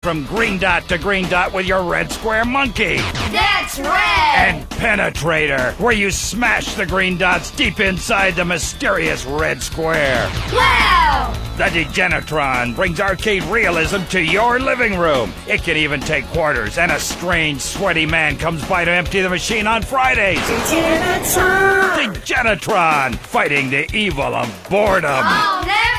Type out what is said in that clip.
From green dot to green dot with your red square monkey. That's red! And Penetrator, where you smash the green dots deep inside the mysterious red square. Wow! The Degenitron brings arcade realism to your living room. It can even take quarters, and a strange, sweaty man comes by to empty the machine on Fridays. Degenitron! Degenitron, fighting the evil of boredom. I'll never